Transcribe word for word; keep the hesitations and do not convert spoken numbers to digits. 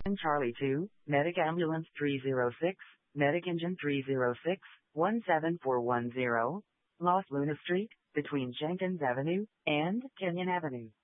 In Charlie two, Medic Ambulance three zero six, Medic Engine three zero six, one seven four one zero, Los Lunas Street, between Jenkins Avenue and Kenyon Avenue.